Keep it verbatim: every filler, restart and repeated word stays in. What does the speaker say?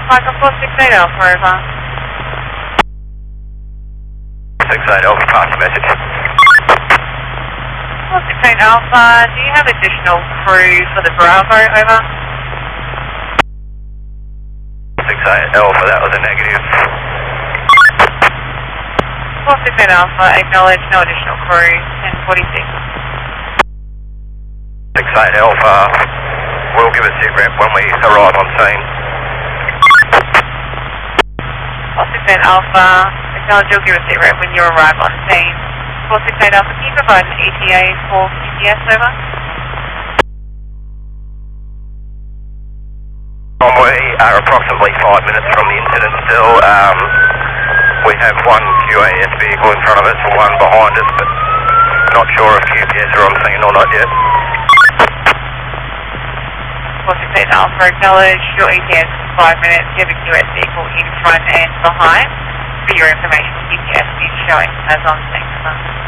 Michael four six eight Alpha, over. six eight Alpha, pass the message. four six eight Alpha, do you have additional crew for the Bravo, over? six eight Alpha, that was a negative. four six eight Alpha, acknowledge, no additional crew, ten forty-six. six eight Alpha, we'll give a sit rep when we arrive on scene. four six eight Alpha, acknowledge you'll give a sit rep when you arrive on scene. four six eight Alpha, can you provide an E T A for Q T S, over? We are approximately five minutes from the incident still. Um, we have one Q A S vehicle in front of us and one behind us, but not sure if Q P S are on scene or not yet. four six eight Alpha, acknowledge your E T S is five minutes. You have a Q S vehicle in front and behind. For your information, Q P S is showing as on scene.